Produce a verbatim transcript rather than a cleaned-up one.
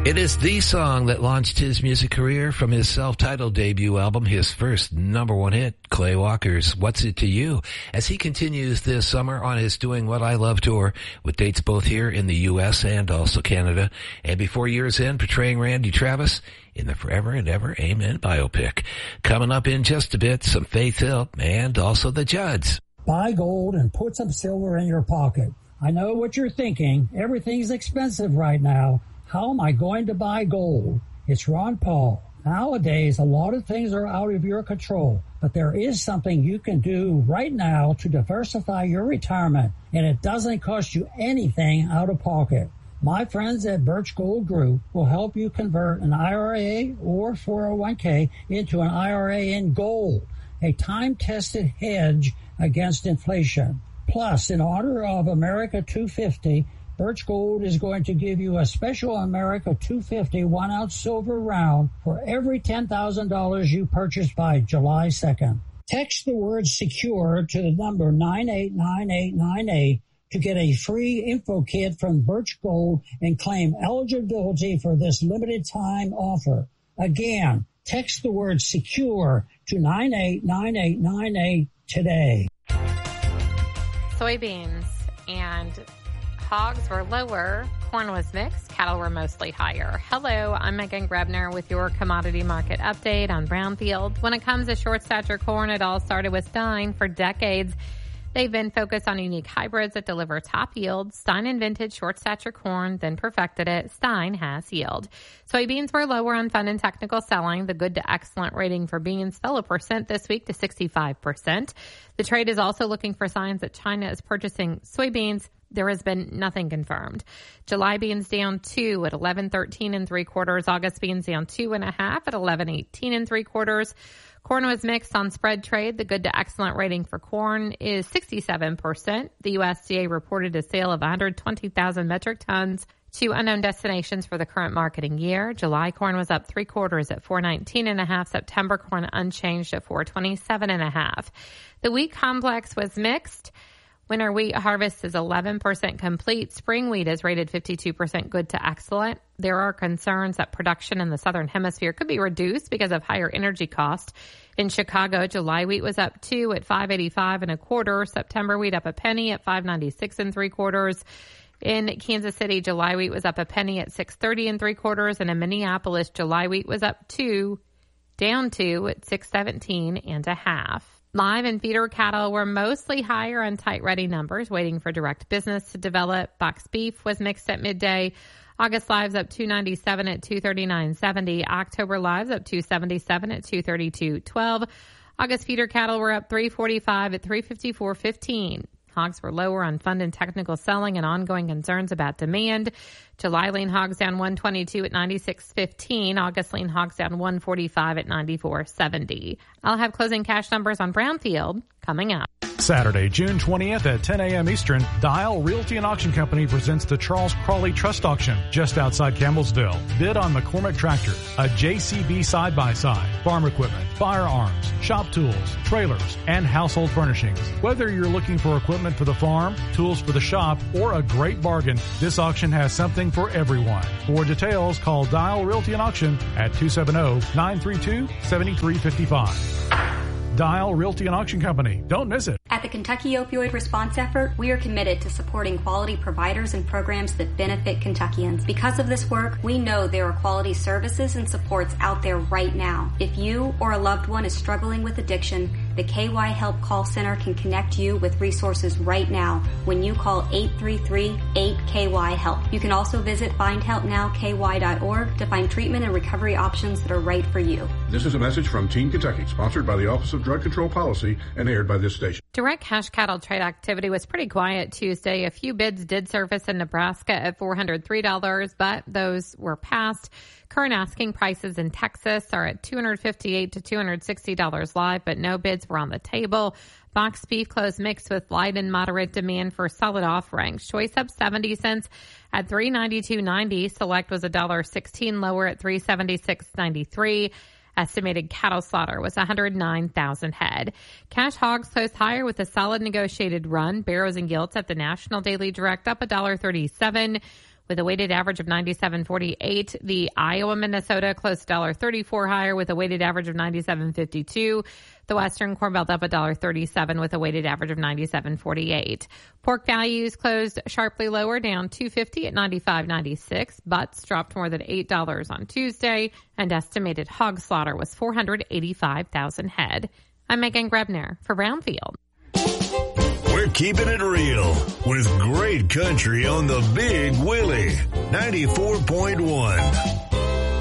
It is the song that launched his music career from his self-titled debut album, his first number one hit, Clay Walker's What's It to You, as he continues this summer on his Doing What I Love tour, with dates both here in the U S and also Canada, and before year's end, portraying Randy Travis in the Forever and Ever Amen biopic. Coming up in just a bit, some Faith Hill and also the Judds. Buy gold and put some silver in your pocket. I know what you're thinking. Everything's expensive right now. How am I going to buy gold? It's Ron Paul. Nowadays, a lot of things are out of your control, but there is something you can do right now to diversify your retirement, and it doesn't cost you anything out of pocket. My friends at Birch Gold Group will help you convert an I R A or four oh one k into an I R A in gold, a time-tested hedge against inflation. Plus, in honor of America two fifty, Birch Gold is going to give you a special America two fifty one-ounce silver round for every ten thousand dollars you purchase by July second. Text the word SECURE to the number nine eight nine eight nine eight to get a free info kit from Birch Gold and claim eligibility for this limited-time offer. Again, text the word SECURE to nine eight nine eight nine eight today. Soybeans and hogs were lower, corn was mixed, cattle were mostly higher. Hello, I'm Megan Grebner with your commodity market update on Brownfield. When it comes to short stature corn, it all started with Stein. For decades, they've been focused on unique hybrids that deliver top yield. Stein invented short stature corn, then perfected it. Stein has yield. Soybeans were lower on fun and technical selling. The good to excellent rating for beans fell a percent this week to sixty-five percent. The trade is also looking for signs that China is purchasing soybeans. There has been nothing confirmed. July beans down two at eleven thirteen and three quarters. August beans down two and a half at eleven eighteen and three quarters. Corn was mixed on spread trade. The good to excellent rating for corn is sixty-seven percent. The U S D A reported a sale of one hundred twenty thousand metric tons to unknown destinations for the current marketing year. July corn was up three quarters at four nineteen and a half. September corn unchanged at four twenty-seven and a half. The wheat complex was mixed. Winter wheat harvest is eleven percent complete. Spring wheat is rated fifty-two percent good to excellent. There are concerns that production in the southern hemisphere could be reduced because of higher energy cost. In Chicago, July wheat was up two at five eighty-five and a quarter. September wheat up a penny at five ninety-six and three quarters. In Kansas City, July wheat was up a penny at six thirty and three quarters. And in Minneapolis, July wheat was up two, down two at six seventeen and a half. Live and feeder cattle were mostly higher on tight ready numbers, waiting for direct business to develop. Box beef was mixed at midday. August lives up two ninety-seven at two thirty-nine seventy. October lives up two seventy-seven at two thirty-two twelve. August feeder cattle were up three forty-five at three fifty-four fifteen. Hogs were lower on fund and technical selling and ongoing concerns about demand. July lean hogs down one twenty-two at ninety-six fifteen. August lean hogs down one forty-five at ninety-four seventy. I'll have closing cash numbers on Brownfield coming up. Saturday, June twentieth at ten a.m. Eastern, Dial Realty and Auction Company presents the Charles Crawley Trust Auction just outside Campbellsville. Bid on McCormick tractors, a J C B side-by-side, farm equipment, firearms, shop tools, trailers, and household furnishings. Whether you're looking for equipment for the farm, tools for the shop, or a great bargain, this auction has something for everyone. For details, call Dial Realty and Auction at two seven zero, nine three two, seven three five five. Dial Realty and Auction Company. Don't miss it. At the Kentucky Opioid Response Effort, we are committed to supporting quality providers and programs that benefit Kentuckians. Because of this work, we know there are quality services and supports out there right now. If you or a loved one is struggling with addiction, the K Y Help Call Center can connect you with resources right now when you call eight three three, eight K Y HELP. You can also visit find help now K Y dot org to find treatment and recovery options that are right for you. This is a message from Teen Kentucky, sponsored by the Office of Drug Control Policy and aired by this station. Direct cash cattle trade activity was pretty quiet Tuesday. A few bids did surface in Nebraska at four hundred three dollars, but those were passed. Current asking prices in Texas are at two hundred fifty-eight to two hundred sixty dollars live, but no bids were on the table. Box beef closed mixed with light and moderate demand for solid offerings. Choice up seventy cents at three ninety-two ninety. Select was one dollar sixteen lower at three seventy-six ninety-three. Estimated cattle slaughter was one hundred nine thousand head. Cash hogs closed higher with a solid negotiated run. Barrows and Gilts at the National Daily Direct up one dollar thirty-seven. with a weighted average of ninety-seven forty-eight. The Iowa, Minnesota closed one dollar thirty-four higher with a weighted average of ninety-seven fifty-two. The Western Corn Belt up one dollar thirty-seven with a weighted average of ninety-seven forty-eight. Pork values closed sharply lower, down two fifty at ninety-five ninety-six. Butts dropped more than eight dollars on Tuesday, and estimated hog slaughter was four hundred eighty-five thousand head. I'm Megan Grebner for Brownfield. We're keeping it real with great country on the Big Willie ninety-four point one.